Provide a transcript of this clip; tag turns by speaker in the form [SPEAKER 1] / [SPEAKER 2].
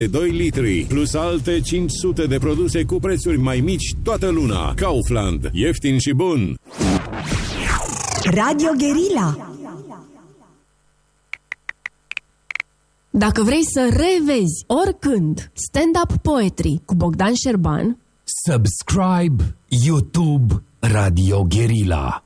[SPEAKER 1] 2 litri, plus alte 500 de produse cu prețuri mai mici toată luna. Kaufland. Ieftin și bun.
[SPEAKER 2] Radio Guerilla.
[SPEAKER 3] Dacă vrei să revezi oricând stand-up poetry cu Bogdan Șerban,
[SPEAKER 4] subscribe YouTube Radio Guerilla.